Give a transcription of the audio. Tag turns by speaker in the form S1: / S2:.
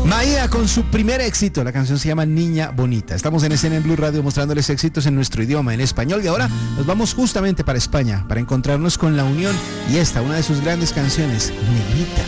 S1: Maía con su primer éxito, la canción se llama Niña Bonita. Estamos en Escena en Blue Radio mostrándoles éxitos en nuestro idioma, en español, y ahora nos vamos justamente para España para encontrarnos con La Unión y esta, una de sus grandes canciones, Negrita.